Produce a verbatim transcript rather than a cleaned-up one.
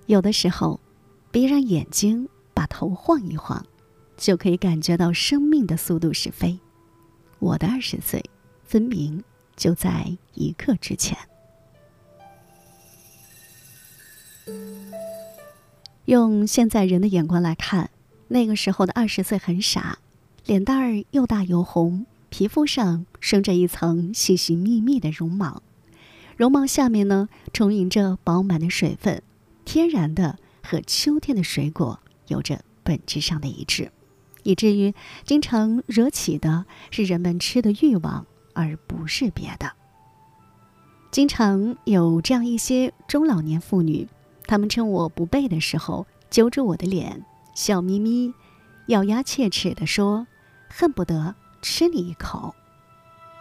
有的时候，别让眼睛把头晃一晃，就可以感觉到生命的速度是飞。我的二十岁，分明就在一刻之前。用现在人的眼光来看，那个时候的二十岁很傻，脸蛋儿又大又红，皮肤上生着一层细细密密的绒毛，绒毛下面呢充盈着饱满的水分，天然的和秋天的水果有着本质上的一致，以至于经常惹起的是人们吃的欲望，而不是别的。经常有这样一些中老年妇女，她们趁我不备的时候揪着我的脸，笑眯眯咬牙切齿地说，恨不得吃你一口。